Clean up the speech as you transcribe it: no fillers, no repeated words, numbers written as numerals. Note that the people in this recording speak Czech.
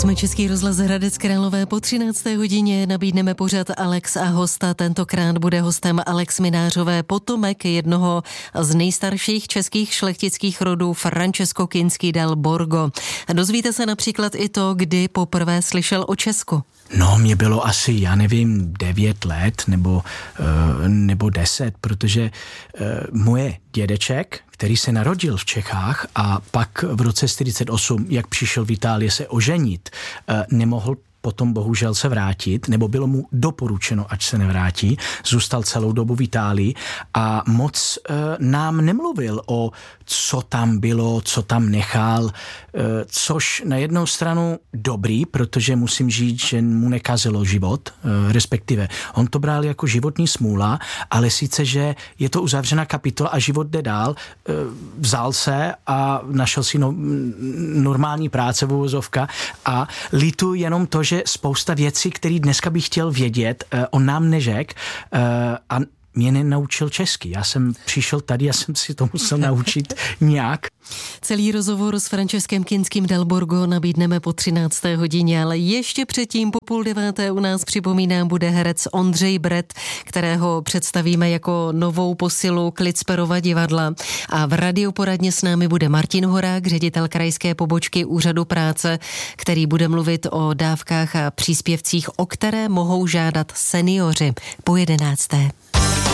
Jsme Český rozhlas Hradec Králové. Po 13. hodině nabídneme pořad Alex a hosta. Tentokrát bude hostem Alex Minářové, potomek jednoho z nejstarších českých šlechtických rodů, Francesco Kinský del Borgo. Dozvíte se například i to, kdy poprvé slyšel o Česku. No, mě bylo asi, 9 let nebo 10, protože moje dědeček, který se narodil v Čechách a pak v roce 1948, jak přišel v Itálii se oženit, nemohl potom bohužel se vrátit, nebo bylo mu doporučeno, ať se nevrátí, zůstal celou dobu v Itálii a moc nám nemluvil o co tam bylo, co tam nechal, což na jednou stranu dobrý, protože musím říct, že mu nekazilo život, respektive on to bral jako životní smůla, ale sice, že je to uzavřená kapitola a život jde dál, vzal se a našel si normální práce v uvozovka a litu jenom to, že spousta věcí, které dneska bych chtěl vědět, on nám neřekl a mě nenaučil česky. Já jsem přišel tady a jsem si to musel naučit nějak. Celý rozhovor s Franceskem Kinským del Borgo nabídneme po 13. hodině, ale ještě předtím po 8:30 u nás, připomínám, bude herec Ondřej Bret, kterého představíme jako novou posilu Klitsperova divadla. A v radioporadně s námi bude Martin Horák, ředitel krajské pobočky Úřadu práce, který bude mluvit o dávkách a příspěvcích, o které mohou žádat seniori po 11.